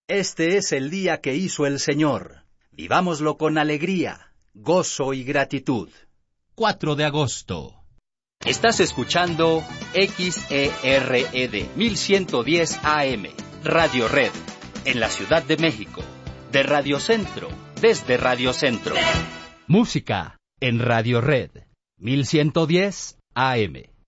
Este es el día que hizo el Señor. Vivámoslo con alegría, gozo y gratitud. 4 de agosto. Estás escuchando XERED 1110 AM, Radio Red, en la Ciudad de México. De Radio Centro, desde Radio Centro. Música en Radio Red 1110 AM.